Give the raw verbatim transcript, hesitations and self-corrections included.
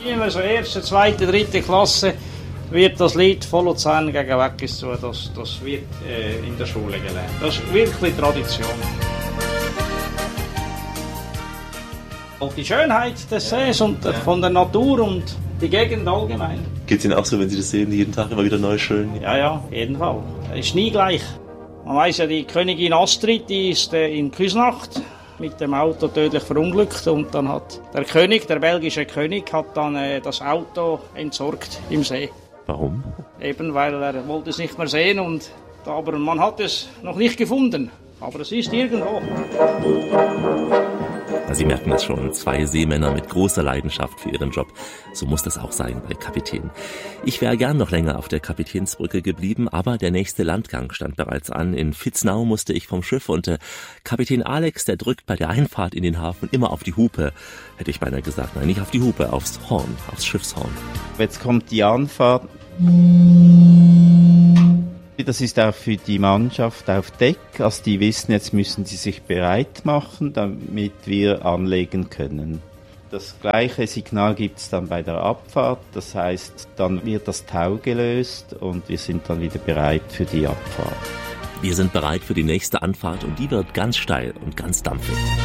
Immer so erste, zweite, dritte Klasse wird das Lied «Von Luzern gegen Weggis zu», das, das wird äh, in der Schule gelernt. Das ist wirklich Tradition. Und die Schönheit des Sees und ja. von der Natur und die Gegend allgemein. Geht es Ihnen auch so, wenn Sie das sehen, jeden Tag immer wieder neu schön? Ja, ja, auf jeden Fall. Es ist nie gleich. Man weiss ja, die Königin Astrid, die ist äh, in Küsnacht mit dem Auto tödlich verunglückt und dann hat der König, der belgische König, hat dann äh, das Auto entsorgt im See. Warum? Eben, weil er wollte es nicht mehr sehen und aber man hat es noch nicht gefunden. Aber es ist irgendwo. Sie merken es schon, zwei Seemänner mit großer Leidenschaft für ihren Job. So muss das auch sein bei Kapitän. Ich wäre gern noch länger auf der Kapitänsbrücke geblieben, aber der nächste Landgang stand bereits an. In Vitznau musste ich vom Schiff und äh, Kapitän Alex, der drückt bei der Einfahrt in den Hafen immer auf die Hupe. Hätte ich beinahe gesagt, nein, nicht auf die Hupe, aufs Horn, aufs Schiffshorn. Jetzt kommt die Anfahrt. Das ist auch für die Mannschaft auf Deck. Also die wissen, jetzt müssen sie sich bereit machen, damit wir anlegen können. Das gleiche Signal gibt es dann bei der Abfahrt. Das heißt, dann wird das Tau gelöst und wir sind dann wieder bereit für die Abfahrt. Wir sind bereit für die nächste Anfahrt und die wird ganz steil und ganz dampfig.